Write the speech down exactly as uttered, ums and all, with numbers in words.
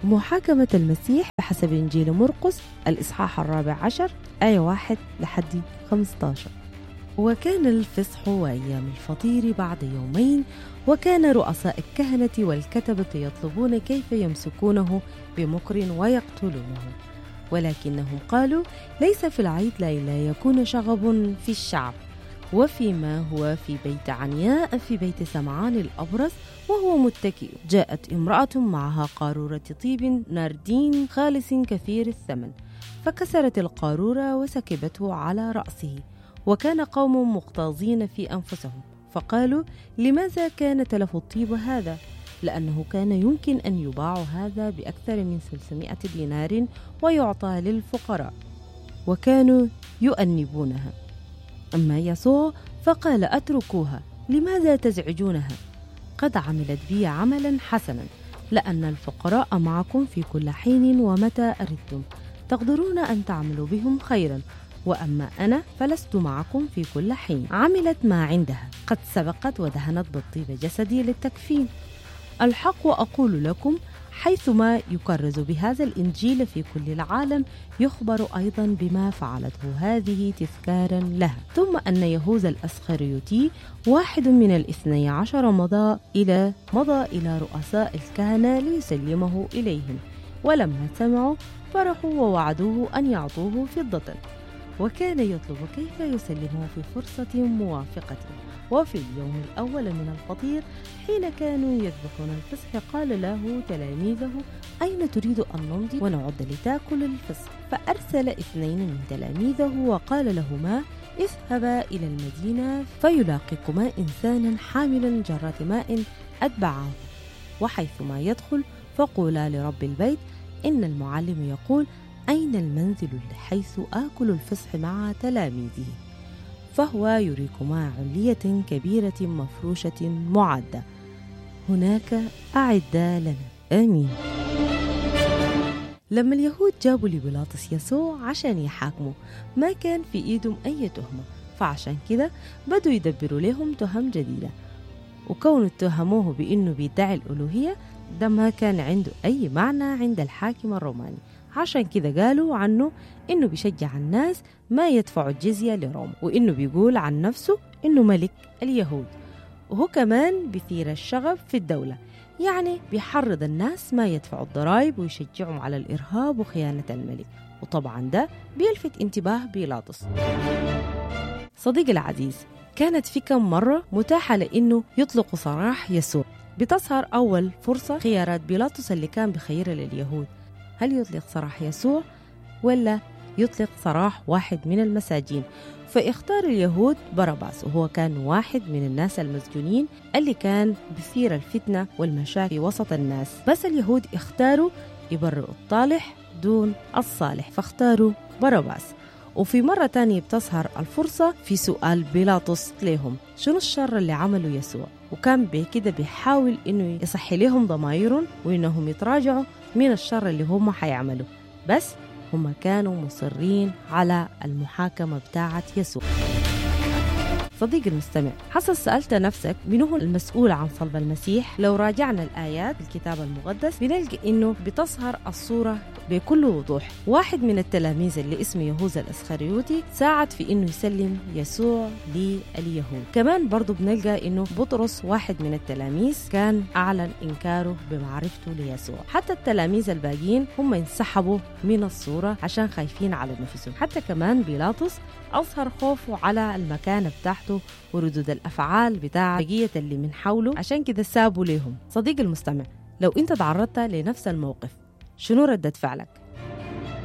محاكمة المسيح بحسب إنجيل مرقس الإصحاح الرابع عشر آية واحد لحد خمسة عشر. وكان الفصح وأيام الفطير بعد يومين، وكان رؤساء الكهنة والكتبة يطلبون كيف يمسكونه بمكر ويقتلونه، ولكنهم قالوا: ليس في العيد لا يكون شغب في الشعب، وفيما هو في بيت عنياء في بيت سمعان الأبرص وهو متكئ، جاءت امرأة معها قارورة طيب ناردين خالص كثير الثمن، فكسرت القارورة وسكبته على رأسه. وكان قوم مغتاظين في أنفسهم، فقالوا: لماذا كان تلف الطيب هذا؟ لأنه كان يمكن أن يباع هذا بأكثر من ثلاثمائة دينار ويعطى للفقراء. وكانوا يؤنبونها. أما يسوع فقال: أتركوها، لماذا تزعجونها؟ قد عملت بي عملا حسنا، لأن الفقراء معكم في كل حين ومتى أردتم، تقدرون أن تعملوا بهم خيرا، وأما أنا فلست معكم في كل حين. عملت ما عندها، قد سبقت ودهنت بالطيب جسدي للتكفين. الحق أقول لكم، حيثما يكرز بهذا الإنجيل في كل العالم يخبر أيضا بما فعلته هذه تذكارا لها. ثم أن يهوذا الأسخريوطي واحد من الاثني عشر مضى إلى مضى إلى رؤساء الكهنة ليسلمه إليهم، ولما سمعوا فرحوا ووعدوه أن يعطوه فضة، وكان يطلب كيف يسلمه في فرصة موافقة. وفي اليوم الأول من الفطير حين كانوا يذبحون الفصح قال له تلاميذه: أين تريد أن نمضي ونعد لتأكل الفصح؟ فأرسل اثنين من تلاميذه وقال لهما: اذهبا إلى المدينة فيلاقيكما إنسانا حاملا جرة ماء أتبعه، وحيثما يدخل فقولا لرب البيت: إن المعلم يقول: أين المنزل حيث آكل الفصح مع تلاميذه؟ فهو يريكما علية كبيرة مفروشة معدة، هناك أعدّا لنا. آمين. لما اليهود جابوا لبيلاطس يسوع عشان يحاكموا، ما كان في إيدهم أي تهمة، فعشان كده بدوا يدبروا لهم تهم جديدة، وكونوا اتهموه بأنه بيدعي الألوهية ده ما كان عنده أي معنى عند الحاكم الروماني. عشان كده قالوا عنه إنه بيشجع الناس ما يدفعوا الجزية لروما، وإنه بيقول عن نفسه إنه ملك اليهود، وهو كمان بيثير الشغب في الدولة، يعني بيحرض الناس ما يدفعوا الضرائب ويشجعهم على الإرهاب وخيانة الملك. وطبعا ده بيلفت انتباه بيلاطس. صديقي العزيز، كانت في كم مرة متاحة لإنه يطلق سراح يسوع. بتظهر أول فرصة خيارات بيلاطس اللي كان بخيرها لليهود: هل يطلق سراح يسوع ولا يطلق سراح واحد من المساجين؟ فاختار اليهود باراباس، وهو كان واحد من الناس المسجونين اللي كان بثير الفتنة والمشاكل وسط الناس. بس اليهود اختاروا يبرئوا الطالح دون الصالح، فاختاروا باراباس. وفي مرة تانية بتظهر الفرصة في سؤال بيلاطس لهم: شنو الشر اللي عمله يسوع؟ وكان بكده بيحاول إنه يصحي لهم ضمائرهم وإنهم يتراجعوا من الشر اللي هم حيعملوا، بس هم كانوا مصرين على المحاكمة بتاعة يسوع. صديقي المستمع، حسب سألت نفسك من هو المسؤول عن صلب المسيح؟ لو راجعنا الآيات الكتاب المقدس بنلقى إنه بتظهر الصورة بكل وضوح. واحد من التلاميذ اللي اسمه يهوذا الأسخريوطي ساعد في إنه يسلم يسوع لليهود. كمان برضو بنلقى إنه بطرس واحد من التلاميذ كان أعلن إنكاره بمعرفته ليسوع. حتى التلاميذ الباقيين هم انسحبوا من الصورة عشان خايفين على نفسهم. حتى كمان بيلاطس أظهر خوفه على المكانة بتاعته وردود الأفعال بتاع بقية اللي من حوله، عشان كده سابوا لهم. صديق المستمع، لو أنت تعرضت لنفس الموقف شنو ردة فعلك؟